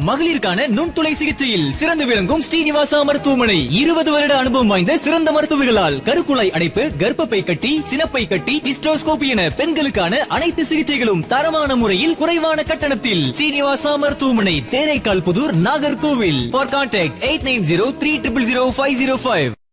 மகளிருக்கான நுண்துளை சிகிச்சையில் சிறந்து விளங்கும் ஸ்ரீனிவாசா மருத்துவமனை 20 வருட அனுபவம் வாய்ந்த சிறந்த மருத்துவர்களால் கருக்குழாய் அடைப்பு, கர்ப்பப்பை கட்டி, சினப்பை கட்டி, ஹிஸ்டோஸ்கோபி என பெண்களுக்கான அனைத்து சிகிச்சைகளும் தரமான முறையில் குறைவான கட்டணத்தில். ஸ்ரீனிவாசா மருத்துவமனை, தேரைக்கால் புதூர், நாகர்கோவில். For contact 8903000505.